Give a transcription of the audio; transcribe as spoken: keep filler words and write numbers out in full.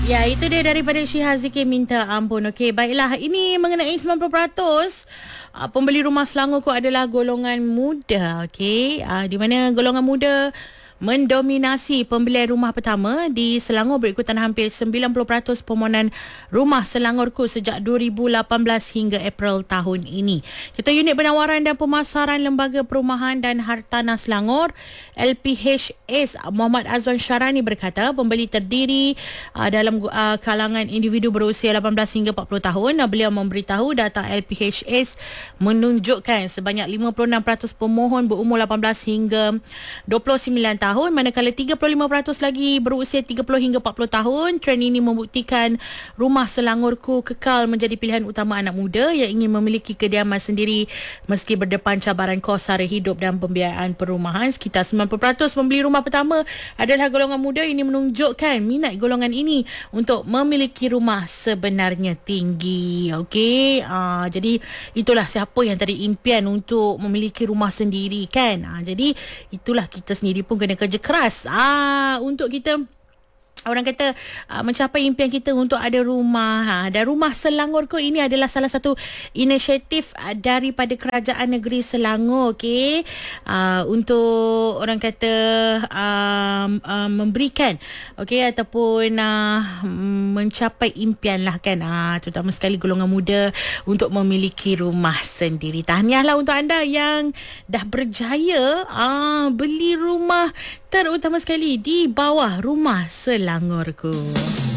Ya, itu dia daripada Syihaziki minta ampun. Okey, baiklah. Ini mengenai sembilan puluh peratus uh, pembeli rumah Selangor ko adalah golongan muda. Okey, uh, di mana golongan muda mendominasi pembelian rumah pertama di Selangor berikutan hampir sembilan puluh peratus permohonan rumah Selangorku sejak dua ribu lapan belas hingga April tahun ini. Ketua Unit Penawaran dan Pemasaran Lembaga Perumahan dan Hartanah Selangor L P H S Muhammad Azwan Syarani berkata pembeli terdiri uh, dalam uh, kalangan individu berusia lapan belas hingga empat puluh tahun. Uh, beliau memberitahu data L P H S menunjukkan sebanyak lima puluh enam peratus pemohon berumur lapan belas hingga dua puluh sembilan tahun, manakala tiga puluh lima peratus lagi berusia tiga puluh hingga empat puluh tahun. Trend ini membuktikan rumah Selangorku kekal menjadi pilihan utama anak muda yang ingin memiliki kediaman sendiri meski berdepan cabaran kos sara hidup dan pembiayaan perumahan. Sekitar sembilan puluh peratus pembeli rumah pertama adalah golongan muda. Ini menunjukkan minat golongan ini untuk memiliki rumah sebenarnya tinggi. Okey, uh, jadi itulah siapa yang tadi impian untuk memiliki rumah sendiri kan. Uh, jadi itulah kita sendiri pun kena kerja keras ah untuk kita, orang kata uh, mencapai impian kita untuk ada rumah. Ha, dan rumah Selangorku ini adalah salah satu inisiatif uh, daripada Kerajaan Negeri Selangor, okey, uh, untuk orang kata uh, uh, memberikan okey ataupun uh, mencapai impian lah kan, uh, terutama sekali golongan muda untuk memiliki rumah sendiri. Tahniahlah untuk anda yang dah berjaya uh, beli rumah, terutama sekali di bawah rumah Selangorku.